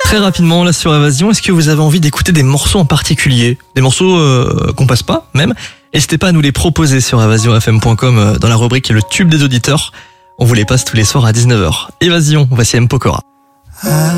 Très rapidement, là sur Évasion, est-ce que vous avez envie d'écouter des morceaux en particulier? Des morceaux qu'on passe pas, même? N'hésitez pas à nous les proposer sur évasionfm.com dans la rubrique Le Tube des auditeurs. On vous les passe tous les soirs à 19h. Évasion, voici M. Pokora.